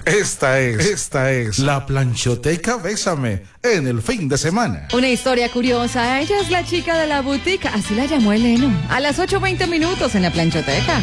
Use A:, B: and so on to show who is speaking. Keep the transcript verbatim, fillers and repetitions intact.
A: Esta es, esta es la planchoteca Bésame en el fin de semana.
B: Una historia curiosa. Ella es la chica de la boutique, así la llamó Eleno. A las ocho veinte minutos en la planchoteca.